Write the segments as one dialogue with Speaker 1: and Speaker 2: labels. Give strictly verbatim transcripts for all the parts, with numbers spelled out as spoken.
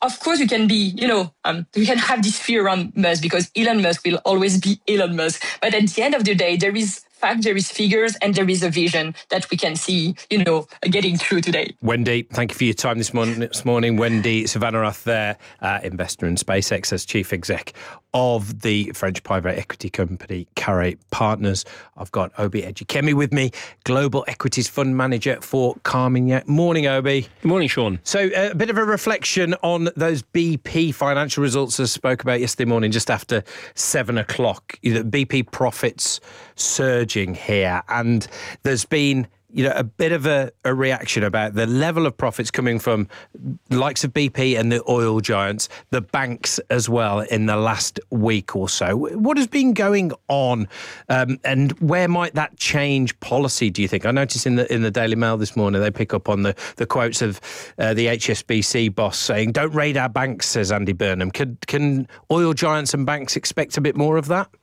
Speaker 1: of course, you can be, you know, um, we can have this fear around Musk because Elon Musk will always be Elon Musk. But at the end of the day, there is fact, there is figures, and there is a vision that we can see, you know, getting through today.
Speaker 2: Wendy, thank you for your time this morning. This morning, Wendy Savannarath there, uh, investor in SpaceX as chief exec of the French private equity company Carré Partners. I've got Obi Ejikeme with me, global equities fund manager for Carmignac. Morning, Obi.
Speaker 3: Good morning, Sean.
Speaker 2: So uh, a bit of a reflection on those B P financial results I spoke about yesterday morning, just after seven o'clock. You know, B P profits surging here, and there's been, you know, a bit of a, a reaction about the level of profits coming from the likes of B P and the oil giants, the banks as well in the last week or so. What has been going on, um, and where might that change policy, do you think? I noticed in the in the Daily Mail this morning, they pick up on the, the quotes of uh, the H S B C boss saying, "Don't raid our banks," says Andy Burnham. Can, can oil giants and banks expect a bit more of that?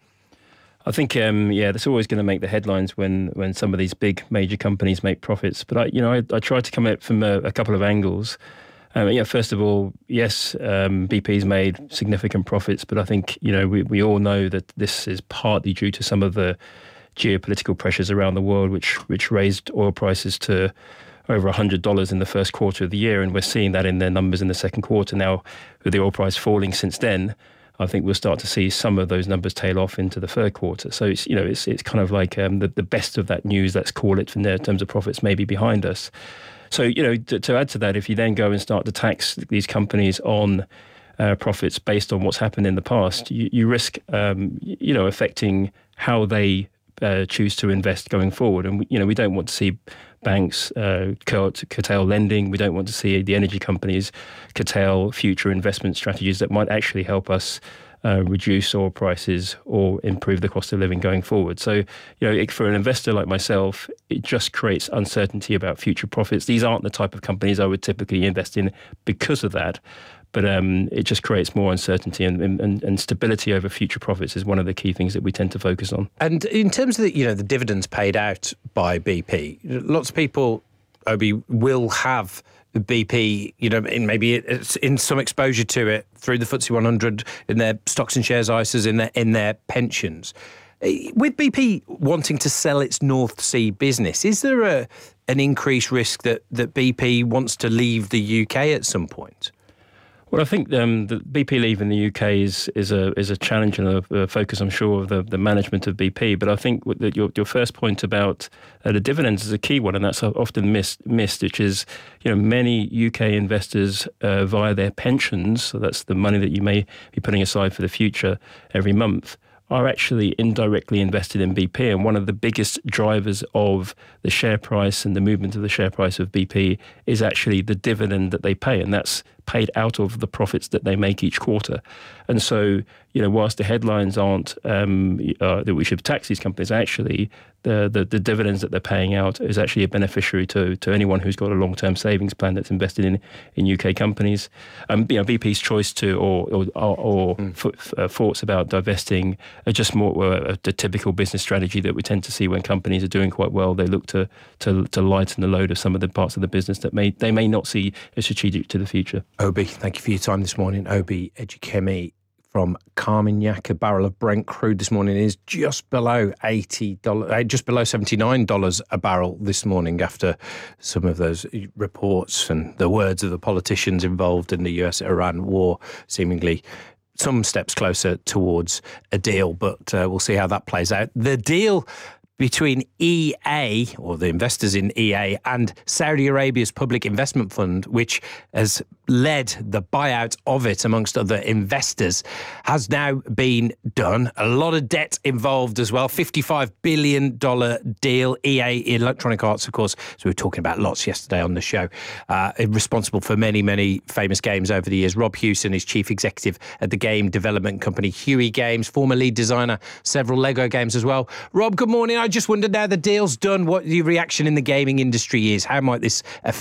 Speaker 3: I think, um, yeah, that's always going to make the headlines when, when some of these big major companies make profits. But I, you know, I, I try to come at it from a, a couple of angles. Um, yeah, first of all, yes, um, B P's made significant profits, but I think, you know, we, we all know that this is partly due to some of the geopolitical pressures around the world, which which raised oil prices to over one hundred dollars in the first quarter of the year, and we're seeing that in their numbers in the second quarter now, with the oil price falling since then. I think we'll start to see some of those numbers tail off into the third quarter. So it's, you know, it's it's kind of like um, the, the best of that news, let's call it, in terms of profits, may be behind us. So, you know, to, to add to that, if you then go and start to tax these companies on uh, profits based on what's happened in the past, you, you risk, um, you know, affecting how they uh, choose to invest going forward. And, you know, we don't want to see banks uh, curtail lending. We don't want to see the energy companies curtail future investment strategies that might actually help us uh, reduce oil prices or improve the cost of living going forward. So, you know, it, for an investor like myself, it just creates uncertainty about future profits. These aren't the type of companies I would typically invest in because of that. But um, it just creates more uncertainty, and, and, and stability over future profits is one of the key things that we tend to focus on.
Speaker 2: And in terms of the, you know, the dividends paid out by B P, lots of people, Obi, will have B P, you know, in maybe it's in some exposure to it through the F T S E one hundred, in their stocks and shares I S As, in their in their pensions. With B P wanting to sell its North Sea business, is there a an increased risk that that B P wants to leave the U K at some point?
Speaker 3: Well, I think um, the B P leaving the U K is is a is a challenge and a, a focus, I'm sure, of the, the management of B P. But I think that your your first point about uh, the dividends is a key one, and that's often missed. Missed, which is, you know, many U K investors uh, via their pensions, so that's the money that you may be putting aside for the future every month, are actually indirectly invested in B P. And one of the biggest drivers of the share price and the movement of the share price of B P is actually the dividend that they pay, and that's paid out of the profits that they make each quarter. And so, you know, whilst the headlines aren't um, uh, that we should tax these companies, actually the, the the dividends that they're paying out is actually a beneficiary to to anyone who's got a long-term savings plan that's invested in in U K companies. Um, you know, B P's choice to or or, or, or mm. f- uh, thoughts about divesting are just more uh, the typical business strategy that we tend to see when companies are doing quite well. They look to to to lighten the load of some of the parts of the business that may they may not see as strategic to the future.
Speaker 2: Obi, thank you for your time this morning. Obi Ejikeme from Carmignac. A barrel of Brent crude this morning is just below eighty dollars, just below seventy-nine dollars a barrel this morning after some of those reports and the words of the politicians involved in the U S Iran war seemingly some steps closer towards a deal, but uh, we'll see how that plays out. The deal between E A, or the investors in E A, and Saudi Arabia's Public Investment Fund, which has led the buyout of it amongst other investors, has now been done. A lot of debt involved as well. fifty-five billion dollars deal. E A, Electronic Arts, of course, as we were talking about lots yesterday on the show, uh, responsible for many, many famous games over the years. Rob Hewson is chief executive at the game development company Huey Games, former lead designer, several Lego games as well. Rob, good morning. I just wondered, now the deal's done, what your reaction in the gaming industry is. How might this affect